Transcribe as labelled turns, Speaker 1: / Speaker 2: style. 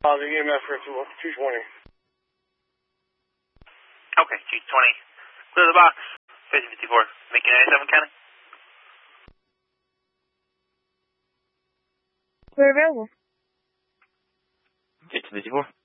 Speaker 1: The EMF for 220.
Speaker 2: Okay, 220. Clear the box. 5054. Making 97 County.
Speaker 3: Clear available.
Speaker 4: 5054.